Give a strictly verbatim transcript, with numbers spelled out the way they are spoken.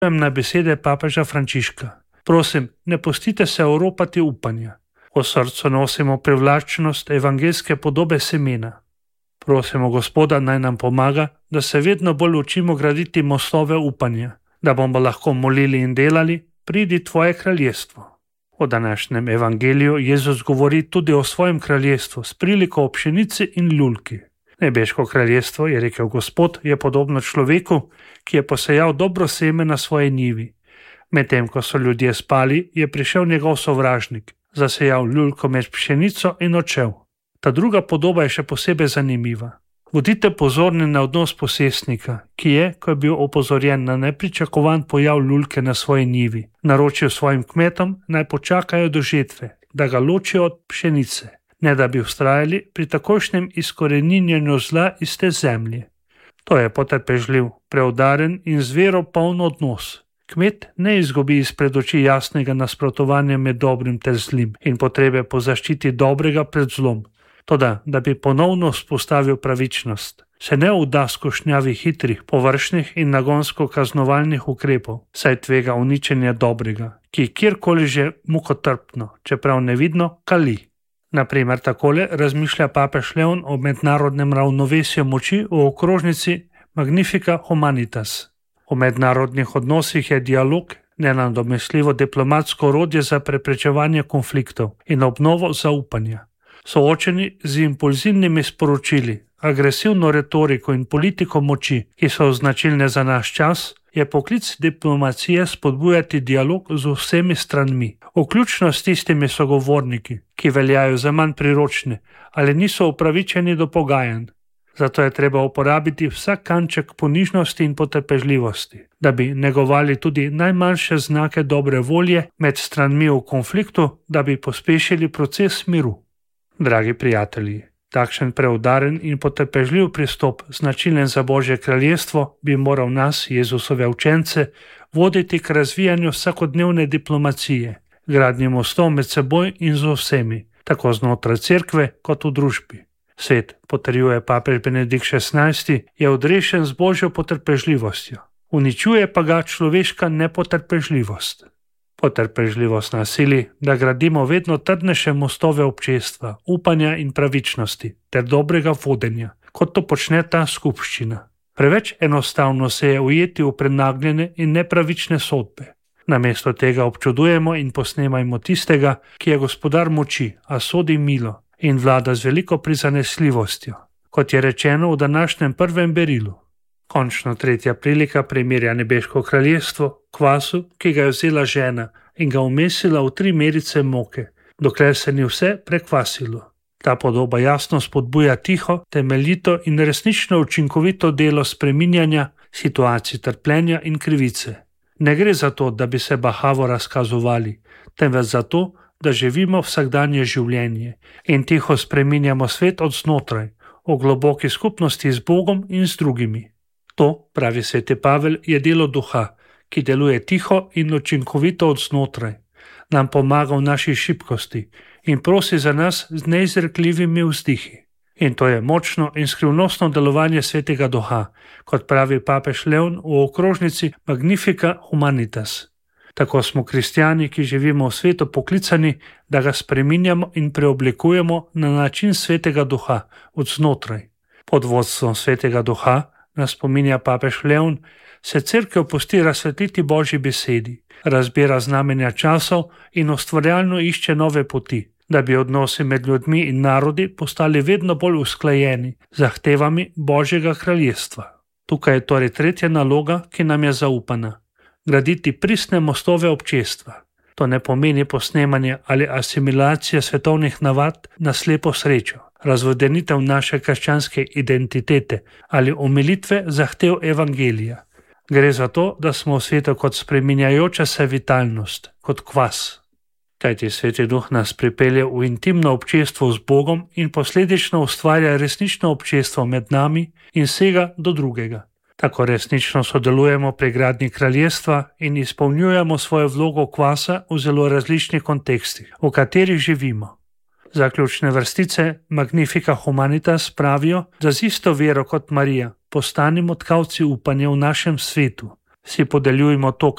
na besede papeža Frančiška. Prosim, ne pustite se oropati upanja. V srcu nosimo privlačnost evangeljske podobe semena. Prosimo Gospoda, naj nam pomaga, da se vedno bolj učimo graditi mostove upanja, da bomo lahko molili in delali, pridi tvoje kraljestvo. V današnjem evangeliju Jezus govori tudi o svojem kraljestvu s priliko o pšenici in lulki. Nebeško kraljestvo, je rekel Gospod, je podobno človeku, ki je posejal dobro seme na svoji njivi. Medtem ko so ljudje spali, je prišel njegov sovražnik, zasejal lulko med pšenico in odšel. Ta druga podoba je še posebej zanimiva. Bodite pozorni na odnos posestnika, ki je, ko je bil opozorjen na nepričakovan pojav lulke na svoji njivi, naročil svojim kmetom, naj počakajo do žetve, da ga ločijo od pšenice, ne da bi vztrajali pri takojšnjem izkoreninjenju zla iz te zemlje. To je potrpežljiv, preudaren in z vero poln odnos. Kmet ne izgubi izpred oči jasnega nasprotovanja med dobrim ter zlim in potrebe po zaščiti dobrega pred zlom. Toda, da bi ponovno vzpostavil pravičnost, se ne vda skušnjavi hitrih, površnih in nagonsko kaznovalnih ukrepov, saj tvega uničenja dobrega, ki kjerkoli že mukotrpno, čeprav nevidno, kali. Naprimer takole razmišlja papež Leon o mednarodnem ravnovesju moči v okrožnici Magnifica Humanitas. V mednarodnih odnosih je dialog nenadomestljivo diplomatsko orodje za preprečevanje konfliktov in obnovo zaupanja. Soočeni z impulzivnimi sporočili, agresivno retoriko in politiko moči, ki so značilne za naš čas, je poklic diplomacije spodbujati dialog z vsemi stranmi, vključno s tistimi sogovorniki, ki veljajo za manj priročne ali niso upravičeni do pogajanj. Zato je treba uporabiti vsak kanček ponižnosti in potrpežljivosti, da bi negovali tudi najmanjše znake dobre volje med stranmi v konfliktu, da bi pospešili proces miru. Dragi prijatelji, takšen preudaren in potrpežljiv pristop, značilen za Božje kraljestvo, bi moral nas, Jezusove učence, voditi k razvijanju vsakodnevne diplomacije, gradnji mostov med seboj in z vsemi, tako znotraj cerkve kot v družbi. Svet, potrjuje papež Benedikt šestnajsti, je odrešen z Božjo potrpežljivostjo, uničuje pa ga človeška nepotrpežljivost. Potrpežljivost nas sili, da gradimo vedno trdnejše mostove občestva, upanja in pravičnosti ter dobrega vodenja, kot to počne ta skupščina. Preveč enostavno se je ujeti v prenagljene in nepravične sodbe. Namesto tega občudujemo in posnemajmo tistega, ki je gospodar moči, a sodi milo in vlada z veliko prizanesljivostjo, kot je rečeno v današnjem prvem berilu. Končno tretja prilika primerja nebeško kraljestvo kvasu, ki ga je vzela žena in ga umesila v tri merice moke, dokler se ni vse prekvasilo. Ta podoba jasno spodbuja tiho, temeljito in resnično učinkovito delo spreminjanja situacij trpljenja in krivice. Ne gre za to, da bi se bahavo razkazovali, temveč za to, da živimo vsakdanje življenje in tiho spreminjamo svet od znotraj, v globoki skupnosti z Bogom in z drugimi. To, pravi sveti Pavel, je delo duha, ki deluje tiho in učinkovito od znotraj, nam pomaga v naši šibkosti in prosi za nas z neizrekljivimi vzdihi. In to je močno in skrivnostno delovanje svetega duha, kot pravi papež Leon v okrožnici Magnifica Humanitas. Tako smo kristjani, ki živimo v svetu, poklicani, da ga spreminjamo in preoblikujemo na način svetega duha, od znotraj. Pod vodstvom svetega duha, nas spominja papež Leon, se cerkev pusti razsvetliti Božji besedi, razbira znamenja časov in ustvarjalno išče nove poti, da bi odnosi med ljudmi in narodi postali vedno bolj usklajeni z zahtevami Božjega kraljestva. Tukaj je torej tretja naloga, ki nam je zaupana. Graditi pristne mostove občestva. To ne pomeni posnemanje ali asimilacija svetovnih navad na slepo srečo, razvodenitev naše krščanske identitete ali omilitve zahtev evangelija. Gre za to, da smo v svetu kot spreminjajoča se vitalnost, kot kvas. Kajti sveti duh nas pripelje v intimno občestvo z Bogom in posledično ustvarja resnično občestvo med nami in sega do drugega. Tako resnično sodelujemo pri gradnji kraljestva in izpolnjujemo svojo vlogo kvasa v zelo različnih kontekstih, v katerih živimo. Zaključne vrstice Magnifica Humanitas pravijo, da z isto vero kot Marija postanimo tkavci upanja v našem svetu, si podeljujemo to,